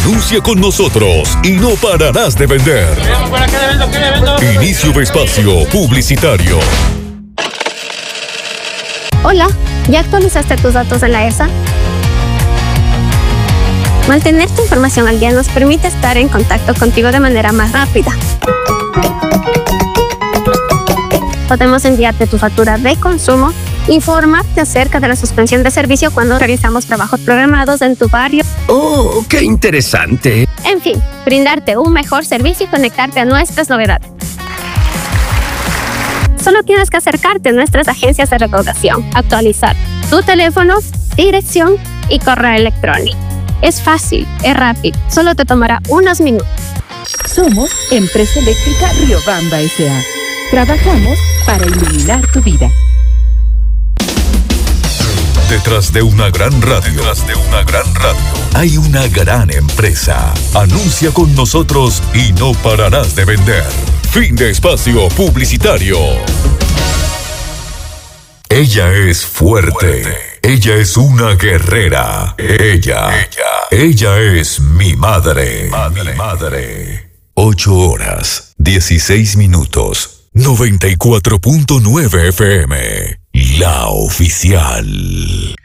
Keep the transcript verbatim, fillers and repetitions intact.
Anuncia con nosotros y no pararás de vender. Inicio de espacio publicitario. Hola, ¿ya actualizaste tus datos en la E S A? Mantener tu información al día nos permite estar en contacto contigo de manera más rápida. Podemos enviarte tu factura de consumo, informarte acerca de la suspensión de servicio cuando realizamos trabajos programados en tu barrio. ¡Oh, qué interesante! En fin, brindarte un mejor servicio y conectarte a nuestras novedades. Solo tienes que acercarte a nuestras agencias de recaudación, actualizar tu teléfono, dirección y correo electrónico. Es fácil, es rápido, solo te tomará unos minutos. Somos Empresa Eléctrica Riobamba S A Trabajamos para iluminar tu vida. Detrás de una gran radio, detrás de una gran radio, hay una gran empresa. Anuncia con nosotros y no pararás de vender. Fin de espacio publicitario. Ella es fuerte. Ella es una guerrera. Ella, ella, ella es mi madre. Madre, madre. Ocho horas, dieciséis minutos. noventa y cuatro punto nueve F M. La oficial.